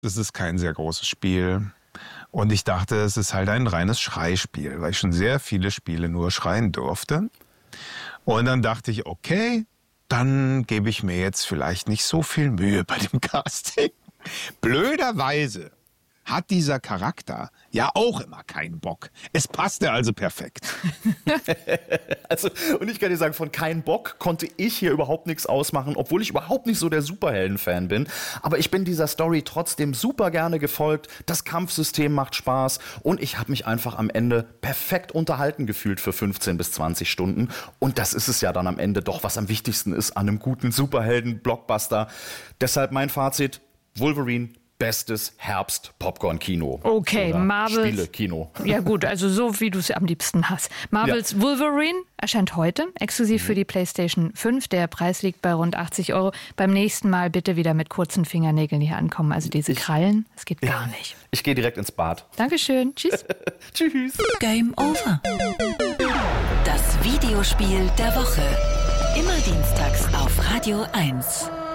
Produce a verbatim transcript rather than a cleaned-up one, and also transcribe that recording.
Das ist kein sehr großes Spiel. Und ich dachte, es ist halt ein reines Schreispiel, weil ich schon sehr viele Spiele nur schreien durfte. Und dann dachte ich, okay, dann gebe ich mir jetzt vielleicht nicht so viel Mühe bei dem Casting. Blöderweise hat dieser Charakter ja auch immer keinen Bock. Es passte also perfekt. Also, und ich kann dir sagen, von kein Bock konnte ich hier überhaupt nichts ausmachen, obwohl ich überhaupt nicht so der Superhelden-Fan bin. Aber ich bin dieser Story trotzdem super gerne gefolgt. Das Kampfsystem macht Spaß und ich habe mich einfach am Ende perfekt unterhalten gefühlt für fünfzehn bis zwanzig Stunden. Und das ist es ja dann am Ende doch, was am wichtigsten ist an einem guten Superhelden-Blockbuster. Deshalb mein Fazit: Wolverine, bestes Herbst-Popcorn-Kino. Okay, oder Marvels. Spiele-Kino. Ja gut, also so, wie du es am liebsten hast. Marvels Ja. Wolverine erscheint heute, exklusiv mhm. für die PlayStation fünf. Der Preis liegt bei rund achtzig Euro. Beim nächsten Mal bitte wieder mit kurzen Fingernägeln hier ankommen. Also diese Krallen, das geht gar nicht. Ich gehe direkt ins Bad. Dankeschön. Tschüss. Tschüss. Game over. Das Videospiel der Woche. Immer dienstags auf Radio eins.